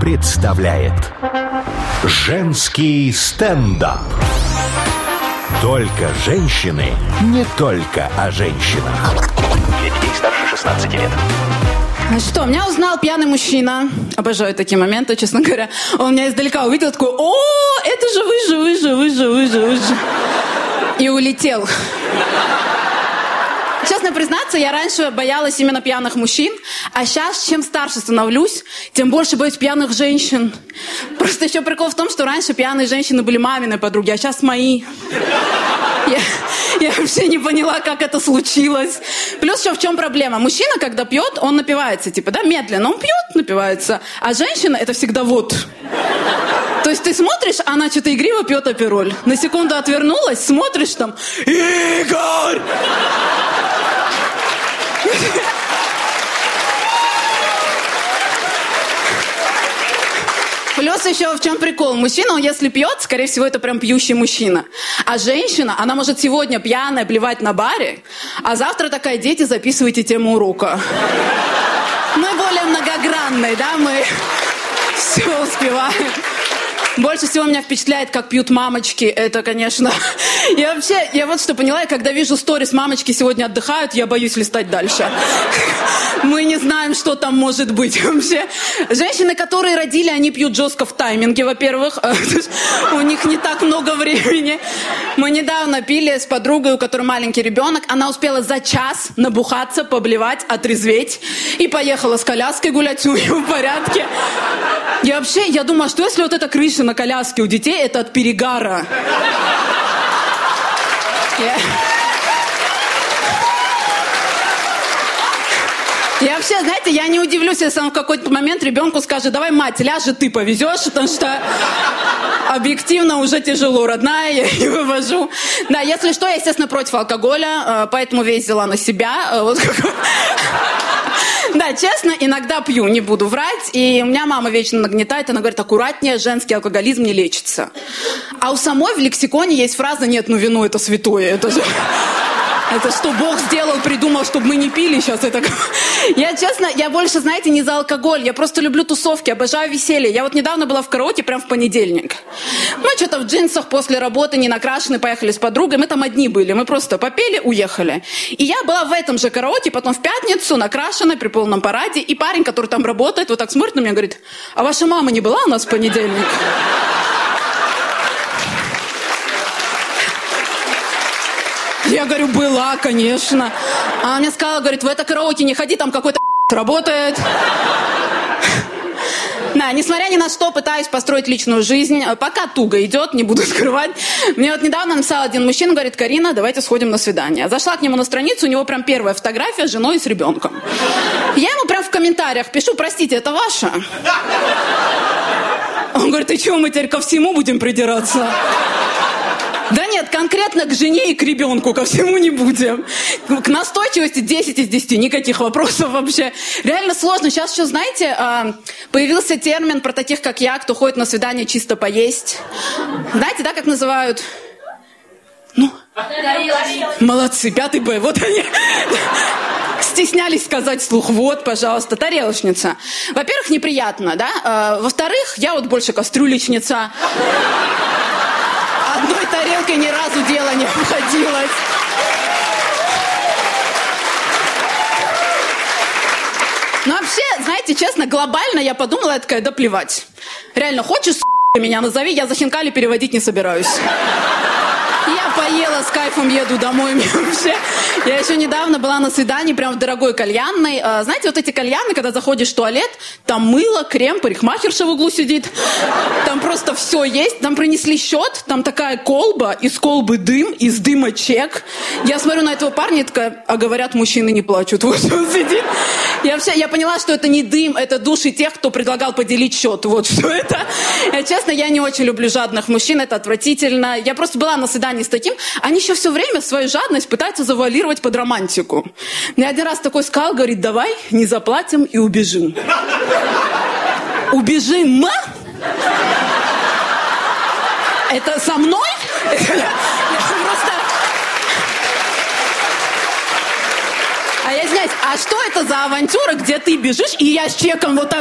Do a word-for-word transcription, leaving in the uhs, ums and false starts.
представляет женский стендап. Только женщины, не только о женщинах. Для детей старше шестнадцати лет. Что, меня узнал пьяный мужчина. Обожаю такие моменты, честно говоря. Он меня издалека увидел, такой: о, это же вы же, вы же, вы же, вы же, вы же. И улетел. Честно признаться, я раньше боялась именно пьяных мужчин, а сейчас, чем старше становлюсь, тем больше боюсь пьяных женщин. Просто еще прикол в том, что раньше пьяные женщины были мамины подруги, а сейчас мои. Я, я вообще не поняла, как это случилось. Плюс еще в чем проблема? Мужчина, когда пьет, он напивается, типа, да, медленно. Он пьет, напивается. А женщина — это всегда вот. То есть ты смотришь, она что-то игриво пьет апероль. На секунду отвернулась, смотришь там: Игорь! Плюс еще в чем прикол? Мужчина, он если пьет, скорее всего, это прям пьющий мужчина. А женщина, она может сегодня пьяная блевать на баре, а завтра такая: дети, записывайте тему урока. Мы более многогранные, да, мы все успеваем. Больше всего меня впечатляет, как пьют мамочки. Это, конечно... Я вообще, я вот что поняла, когда вижу сторис: мамочки сегодня отдыхают, я боюсь листать дальше. Мы не знаем, что там может быть вообще. Женщины, которые родили, они пьют жестко в тайминге, во-первых. У них не так много времени. Мы недавно пили с подругой, у которой маленький ребенок. Она успела за час набухаться, поблевать, отрезветь. И поехала с коляской гулять, у нее в порядке. Я вообще, я думаю, что если вот эта крыша на коляске у детей, это от перегара. Я... я вообще, знаете, я не удивлюсь, если он в какой-то момент ребенку скажет: давай, мать, ляжь, ты повезешь, потому что объективно уже тяжело, родная, я не вывожу. Да, если что, я, естественно, против алкоголя, поэтому весь взяла на себя. Вот как... Да, честно, иногда пью, не буду врать. И у меня мама вечно нагнетает, она говорит: аккуратнее, женский алкоголизм не лечится. А у самой в лексиконе есть фраза: нет, ну вино это святое, это же... Это что Бог сделал, придумал, чтобы мы не пили сейчас это. Я, честно, я больше, знаете, не за алкоголь. Я просто люблю тусовки, обожаю веселье. Я вот недавно была в караоке прям в понедельник. Мы что-то в джинсах после работы, не накрашены, поехали с подругой. Мы там одни были. Мы просто попели, уехали. И я была в этом же караоке, потом в пятницу, накрашена, при полном параде. И парень, который там работает, вот так смотрит на меня и говорит: а ваша мама не была у нас в понедельник? Я говорю: была, конечно. А она мне сказала, говорит: в это караоке не ходи, там какой-то работает. Да, несмотря ни на что, пытаюсь построить личную жизнь. Пока туго идет, не буду скрывать. Мне вот недавно написал один мужчина, говорит: Карина, давайте сходим на свидание. Зашла к нему на страницу, у него прям первая фотография с женой и с ребенком. Я ему прям в комментариях пишу: простите, это ваша? Он говорит: ты чего, мы теперь ко всему будем придираться? Да нет, конкретно к жене и к ребенку, ко всему не будем. К настойчивости десять из десяти, никаких вопросов вообще. Реально сложно. Сейчас еще, знаете, появился термин про таких, как я, кто ходит на свидание чисто поесть. Знаете, да, как называют? Ну? Молодцы, пятый Б, вот они. Стеснялись сказать вслух: вот, пожалуйста, тарелочница. Во-первых, неприятно, да? Во-вторых, я вот больше кастрюлечница. Одной тарелкой ни разу дело не обходилось. Но вообще, знаете, честно, глобально я подумала, я такая: да плевать. Реально, хочешь, с***, меня назови, я за хинкали переводить не собираюсь. Я поела, с кайфом еду домой. Мне вообще... Я еще недавно была на свидании прям в дорогой кальянной. А, знаете, вот эти кальяны, когда заходишь в туалет, там мыло, крем, парикмахерша в углу сидит. Там просто все есть. Там принесли счет, там такая колба, из колбы дым, из дыма чек. Я смотрю на этого парня и такая: а говорят, мужчины не плачут. Вот он сидит. Я вообще, я поняла, что это не дым, это души тех, кто предлагал поделить счет. Вот что это. Я, честно, я не очень люблю жадных мужчин, это отвратительно. Я просто была на свидании с таким. Они еще все время свою жадность пытаются завуалировать под романтику. Мне один раз такой сказал, говорит: давай не заплатим и убежим. Убежим? Это со мной? Просто... А я извиняюсь, а что это за авантюра, где ты бежишь, и я с чеком вот так